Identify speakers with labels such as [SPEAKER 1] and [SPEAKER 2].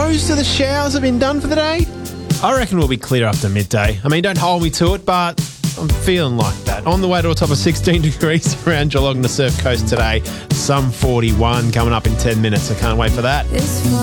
[SPEAKER 1] Most of the showers have been done for the day. I reckon we'll be clear after midday. I mean, don't hold me to it, but I'm feeling like that. On the way to a top of 16 degrees around Geelong, the Surf Coast today. Some 41 coming up in 10 minutes. I can't wait for that.